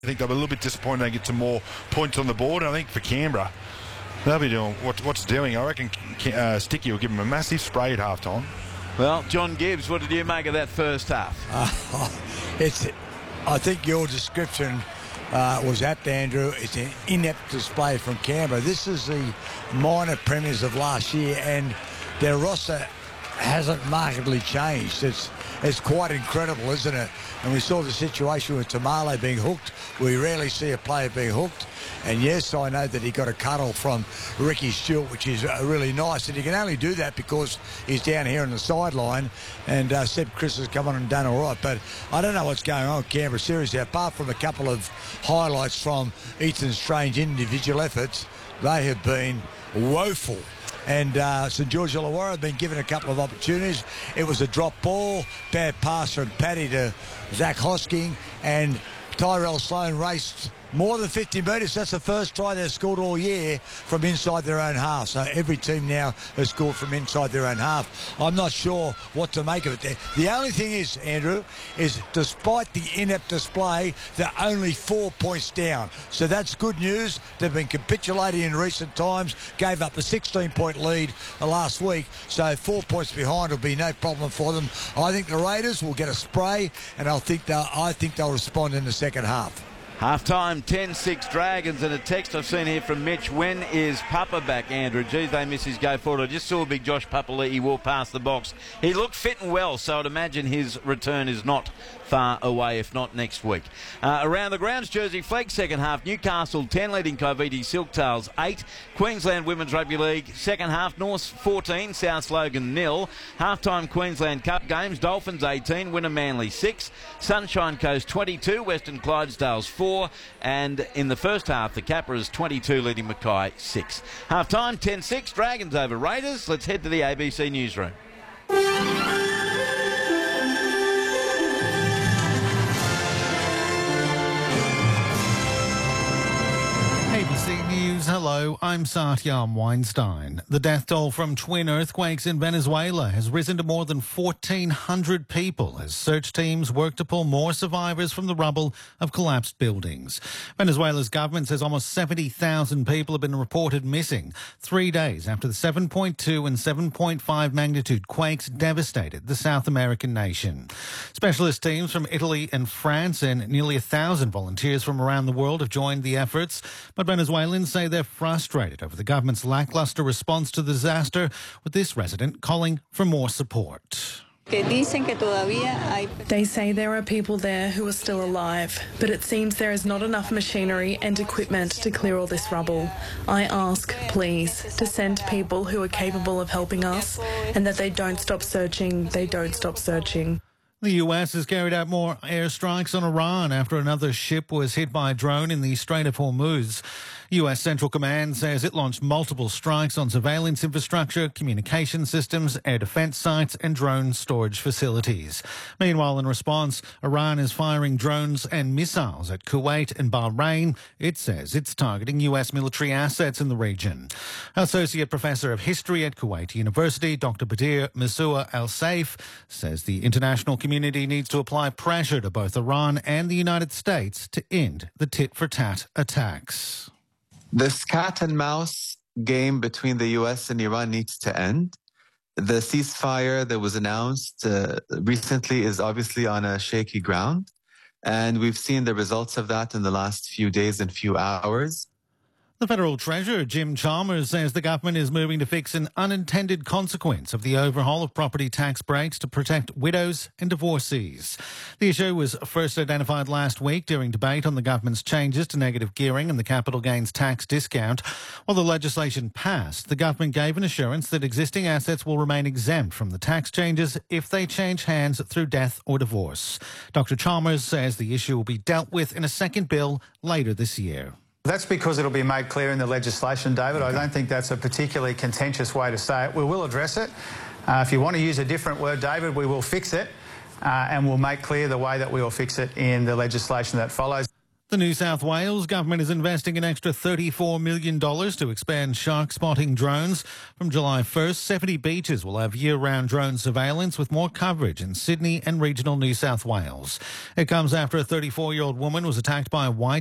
I think they'll be a little bit disappointed they get some more points on the board. And I think for Canberra, they'll be doing what's doing. I reckon Sticky will give them a massive spray at half-time. Well, John Gibbs, what did you make of that first half? I think your description was apt, Andrew. It's an inept display from Canberra. This is the minor premiers of last year, and their roster hasn't markedly changed. It's quite incredible, isn't it? And we saw the situation with Tamale being hooked. We rarely see a player being hooked. And yes, I know that he got a cuddle from Ricky Stewart, which is really nice. And he can only do that because he's down here on the sideline. And Seb Chris has come on and done all right. But I don't know what's going on with Canberra, seriously. Apart from a couple of highlights from Ethan Strange individual efforts, they have been woeful. And St George Illawarra have been given a couple of opportunities. It was a drop ball, bad pass from Paddy to Zach Hosking, and Tyrell Sloan raced more than 50 metres. That's the first try they've scored all year from inside their own half. So every team now has scored from inside their own half. I'm not sure what to make of it. The only thing is, Andrew, is despite the inept display, they're only 4 points down. So that's good news. They've been capitulating in recent times, gave up a 16-point lead last week. So 4 points behind will be no problem for them. I think the Raiders will get a spray, and I think they'll respond in the second half. Half-time, 10-6 Dragons, and a text I've seen here from Mitch. When is Papa back, Andrew? Geez, they miss his go forward. I just saw big Josh Papali'i walk past the box. He looked fit and well, so I'd imagine his return is not far away, if not next week. Around the grounds, Jersey Flag, second half. Newcastle 10, leading Coviti Silktails 8. Queensland Women's Rugby League, second half. North 14, South Logan 0. Half-time Queensland Cup games. Dolphins 18, Winner Manly 6. Sunshine Coast 22, Western Clydesdales 4. And in the first half, the Capras 22, leading Mackay 6. Half-time, 10-6, Dragons over Raiders. Let's head to the ABC newsroom. ABC News, hello, I'm Satyam Weinstein. The death toll from twin earthquakes in Venezuela has risen to more than 1,400 people as search teams work to pull more survivors from the rubble of collapsed buildings. Venezuela's government says almost 70,000 people have been reported missing 3 days after the 7.2 and 7.5 magnitude quakes devastated the South American nation. Specialist teams from Italy and France and nearly 1,000 volunteers from around the world have joined the efforts. But Venezuelans say they're frustrated over the government's lacklustre response to the disaster, with this resident calling for more support. They say there are people there who are still alive, but it seems there is not enough machinery and equipment to clear all this rubble. I ask, please, to send people who are capable of helping us, and that they don't stop searching. They don't stop searching. The US has carried out more airstrikes on Iran after another ship was hit by a drone in the Strait of Hormuz. US Central Command says it launched multiple strikes on surveillance infrastructure, communication systems, air defense sites and drone storage facilities. Meanwhile, in response, Iran is firing drones and missiles at Kuwait and Bahrain. It says it's targeting US military assets in the region. Associate Professor of History at Kuwait University, Dr. Badir Misua Al-Saif, says the international community needs to apply pressure to both Iran and the United States to end the tit-for-tat attacks. This cat and mouse game between the U.S. and Iran needs to end. The ceasefire that was announced recently is obviously on a shaky ground, and we've seen the results of that in the last few days and few hours. The Federal Treasurer, Jim Chalmers, says the government is moving to fix an unintended consequence of the overhaul of property tax breaks to protect widows and divorcees. The issue was first identified last week during debate on the government's changes to negative gearing and the capital gains tax discount. While the legislation passed, the government gave an assurance that existing assets will remain exempt from the tax changes if they change hands through death or divorce. Dr. Chalmers says the issue will be dealt with in a second bill later this year. That's because it'll be made clear in the legislation, David. I don't think that's a particularly contentious way to say it. We will address it. If you want to use a different word, David, we will fix it and we'll make clear the way that we will fix it in the legislation that follows. The New South Wales government is investing an extra $34 million to expand shark spotting drones. From July 1st, 70 beaches will have year-round drone surveillance with more coverage in Sydney and regional New South Wales. It comes after a 34-year-old woman was attacked by a white